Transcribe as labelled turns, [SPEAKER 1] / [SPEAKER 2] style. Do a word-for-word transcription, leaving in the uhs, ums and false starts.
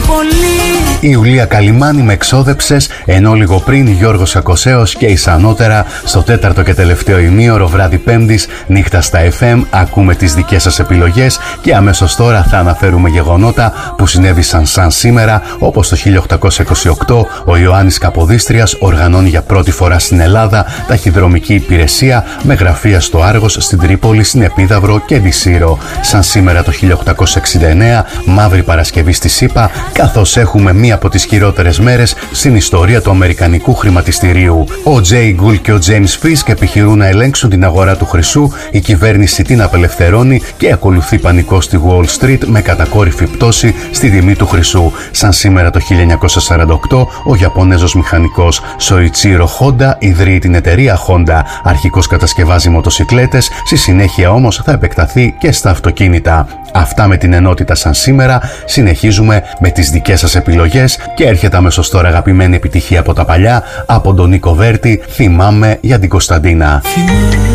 [SPEAKER 1] πολύ.
[SPEAKER 2] Η Ιουλία Καλιμάνη με εξόδεψες, ενώ λίγο πριν Γιώργος Σακοσέος και Ισανότερα στο τέταρτο και τελευταίο ημίωρο βράδυ Πέμπτης, νύχτα στα εφ εμ, ακούμε τις δικές σας επιλογές και αμέσως τώρα θα αναφέρουμε γεγονότα που συνέβησαν σαν σήμερα, όπως το χίλια οκτακόσια είκοσι οκτώ ο Ιωάννης Καποδίστριας οργανώνει για πρώτη φορά στην Ελλάδα ταχυδρομική υπηρεσία με γραφεία στο Άργος, στην Τρίπολη, στην Επίδαυρο και τη Σύρο. Σαν σήμερα το χίλια οκτακόσια εξήντα εννέα, Μαύρη Παρασκευή στη ΣΥΠΑ, καθώς έχουμε μία από τις χειρότερες μέρες στην ιστορία του αμερικανικού χρηματιστηρίου. Ο Τζέι Γκουλ και ο James Fisk επιχειρούν να ελέγξουν την αγορά του χρυσού, η κυβέρνηση την απελευθερώνει και ακολουθεί πανικό στη Wall Street με κατακόρυφη πτώση στη τιμή του χρυσού. Σαν σήμερα το χίλια εννιακόσια σαράντα οκτώ, ο Ιαπωνέζος μηχανικός Σοϊτσίρο Χόντα ιδρύει την εταιρεία Honda. Αρχικώς κατασκευάζει μοτοσικλέτες, στη συνέχεια όμως θα επεκταθεί και στα αυτοκίνητα. Αυτά με την ενότητα σαν σήμερα. Συνεχίζουμε με τις δικές σας επιλογές και έρχεται αμέσως τώρα αγαπημένη επιτυχία από τα παλιά, από τον Νίκο Βέρτη, Θυμάμαι για την Κωνσταντίνα.